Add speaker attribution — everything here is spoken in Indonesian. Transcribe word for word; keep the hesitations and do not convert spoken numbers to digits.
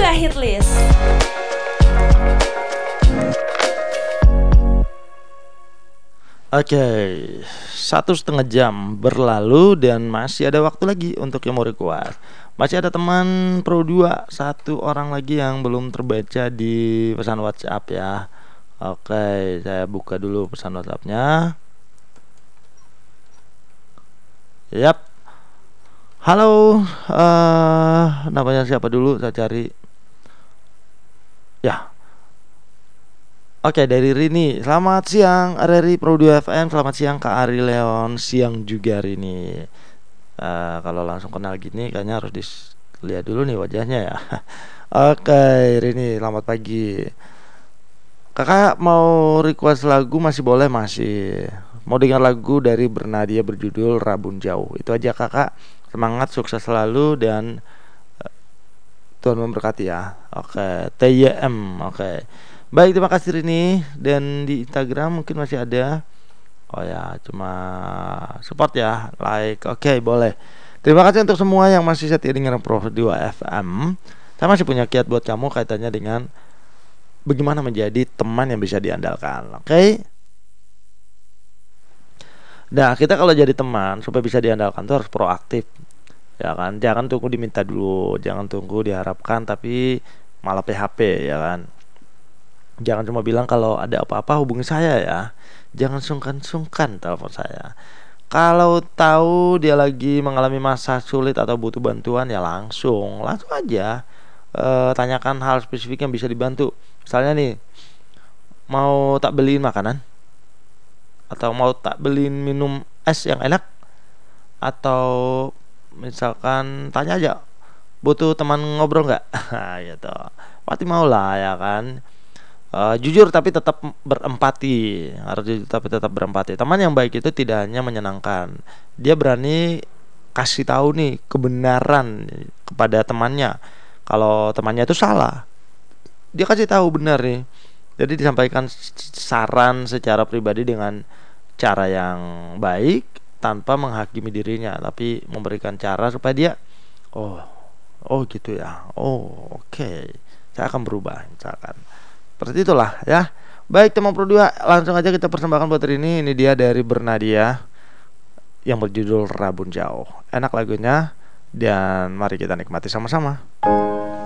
Speaker 1: dua Hitlist.
Speaker 2: Oke, satu setengah jam berlalu dan masih ada waktu lagi untuk yang mau request. Masih ada teman Pro dua, satu orang lagi yang belum terbaca di pesan WhatsApp ya. Oke, saya buka dulu pesan WhatsAppnya. Yap. Halo, uh, namanya siapa dulu? Saya cari. Ya. Oke, dari Rini. Selamat siang Ari Pro dua F M. Selamat siang Kak Ari Leon. Siang juga Rini. uh, Kalau langsung kenal gini kayaknya harus dilihat dulu nih wajahnya ya. Oke Rini, selamat pagi. Kakak mau request lagu masih boleh? Masih. Mau dengar lagu dari Bernadia berjudul Rabun Jauh. Itu aja kakak. Semangat, sukses selalu dan uh, Tuhan memberkati ya. Oke, T Y M. Oke. Baik, terima kasih Rini. Dan di Instagram mungkin masih ada. Oh ya, cuma support ya, like. Oke, boleh. Terima kasih untuk semua yang masih setia dengan Pro dua F M. Saya masih punya kiat buat kamu kaitannya dengan bagaimana menjadi teman yang bisa diandalkan. Oke. Nah, kita kalau jadi teman supaya bisa diandalkan tuh harus proaktif. Ya kan? Jangan tunggu diminta dulu, jangan tunggu diharapkan tapi malah P H P ya kan. Jangan cuma bilang kalau ada apa-apa hubungi saya ya. Jangan sungkan-sungkan telepon saya. Kalau tahu dia lagi mengalami masa sulit atau butuh bantuan ya langsung, langsung aja e, tanyakan hal spesifik yang bisa dibantu. Misalnya nih, mau tak beliin makanan, atau mau tak beliin minum es yang enak, atau misalkan tanya aja, butuh teman ngobrol nggak? Gitu. Pasti mau lah ya kan. Uh, jujur tapi tetap berempati, harus jujur tapi tetap berempati. Teman yang baik itu tidak hanya menyenangkan, dia berani kasih tahu nih kebenaran kepada temannya. Kalau temannya itu salah, dia kasih tahu benar nih. Jadi disampaikan saran secara pribadi dengan cara yang baik tanpa menghakimi dirinya, tapi memberikan cara supaya dia oh oh gitu ya, oh oke okay. Saya akan berubah misalkan. Seperti itulah ya. Baik teman Pro dua, langsung aja kita persembahkan buat hari ini. Ini dia dari Bernadia yang berjudul Rabun Jauh. Enak lagunya dan mari kita nikmati sama-sama.